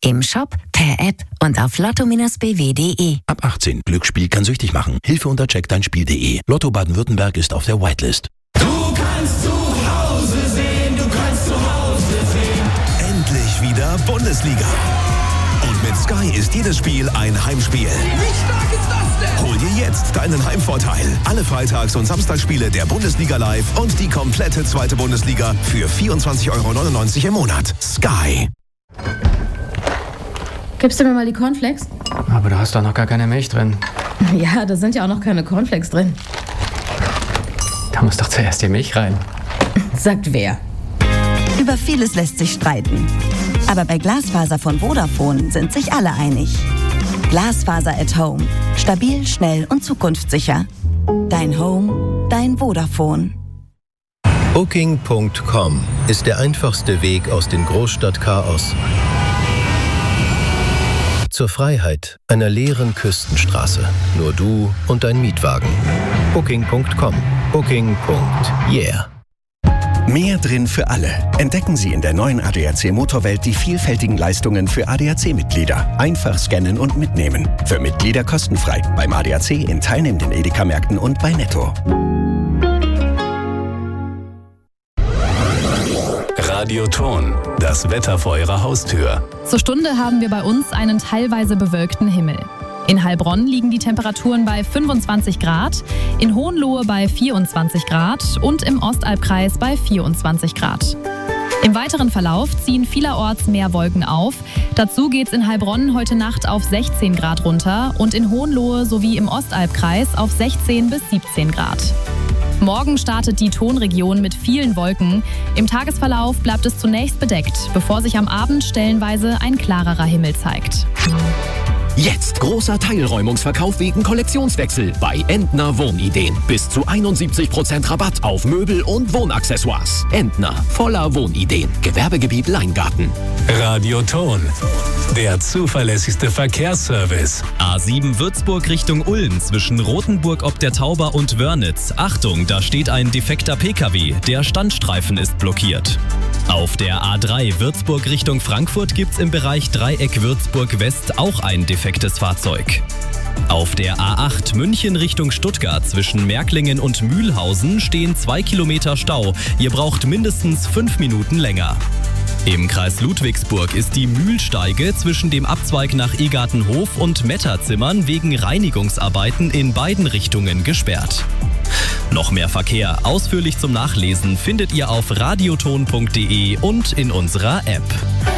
Im Shop, per App und auf lotto-bw.de. Ab 18. Glücksspiel kann süchtig machen. Hilfe unter checkdeinspiel.de. Lotto Baden-Württemberg ist auf der Whitelist. Du kannst zu Hause sehen, du kannst zu Hause sehen. Endlich wieder Bundesliga. Und mit Sky ist jedes Spiel ein Heimspiel. Wie stark ist das denn? Hol dir jetzt deinen Heimvorteil. Alle Freitags- und Samstagsspiele der Bundesliga live und die komplette zweite Bundesliga für 24,99 € im Monat. Sky. Gibst du mir mal die Cornflakes? Aber da hast doch noch gar keine Milch drin. Ja, da sind ja auch noch keine Cornflakes drin. Da muss doch zuerst die Milch rein. Sagt wer? Über vieles lässt sich streiten. Aber bei Glasfaser von Vodafone sind sich alle einig. Glasfaser at Home. Stabil, schnell und zukunftssicher. Dein Home, dein Vodafone. Booking.com ist der einfachste Weg aus dem Großstadtchaos zur Freiheit einer leeren Küstenstraße. Nur du und dein Mietwagen. Booking.com. Booking.yeah. Mehr drin für alle. Entdecken Sie in der neuen ADAC Motorwelt die vielfältigen Leistungen für ADAC-Mitglieder. Einfach scannen und mitnehmen. Für Mitglieder kostenfrei. Beim ADAC in teilnehmenden Edeka-Märkten und bei Netto. Radioton, das Wetter vor Ihrer Haustür. Zur Stunde haben wir bei uns einen teilweise bewölkten Himmel. In Heilbronn liegen die Temperaturen bei 25 Grad, in Hohenlohe bei 24 Grad und im Ostalbkreis bei 24 Grad. Im weiteren Verlauf ziehen vielerorts mehr Wolken auf. Dazu geht's in Heilbronn heute Nacht auf 16 Grad runter und in Hohenlohe sowie im Ostalbkreis auf 16 bis 17 Grad. Morgen startet die Tonregion mit vielen Wolken. Im Tagesverlauf bleibt es zunächst bedeckt, bevor sich am Abend stellenweise ein klarerer Himmel zeigt. Jetzt großer Teilräumungsverkauf wegen Kollektionswechsel bei Entner Wohnideen. Bis zu 71% Rabatt auf Möbel und Wohnaccessoires. Entner, voller Wohnideen. Gewerbegebiet Leingarten. Radioton, der zuverlässigste Verkehrsservice. A7 Würzburg Richtung Ulm zwischen Rothenburg ob der Tauber und Wörnitz. Achtung, da steht ein defekter PKW. Der Standstreifen ist blockiert. Auf der A3 Würzburg Richtung Frankfurt gibt's im Bereich Dreieck Würzburg West auch ein defektes Fahrzeug. Auf der A8 München Richtung Stuttgart zwischen Märklingen und Mühlhausen stehen 2 Kilometer Stau. Ihr braucht mindestens 5 Minuten länger. Im Kreis Ludwigsburg ist die Mühlsteige zwischen dem Abzweig nach Egartenhof und Metterzimmern wegen Reinigungsarbeiten in beiden Richtungen gesperrt. Noch mehr Verkehr ausführlich zum Nachlesen findet ihr auf radioton.de und in unserer App.